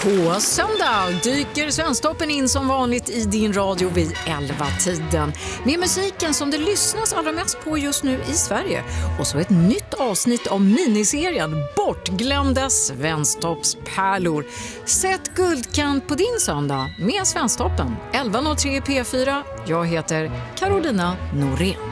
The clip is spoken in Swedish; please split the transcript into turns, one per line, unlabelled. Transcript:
På söndag dyker Svensktoppen in som vanligt i din radio vid 11-tiden. Med musiken som det lyssnas allra mest på just nu i Sverige. Och så ett nytt avsnitt av miniserien Bortglömda Svensktoppspärlor. Sätt guldkant på din söndag med Svensktoppen. 11.03 P4. Jag heter Carolina Norén.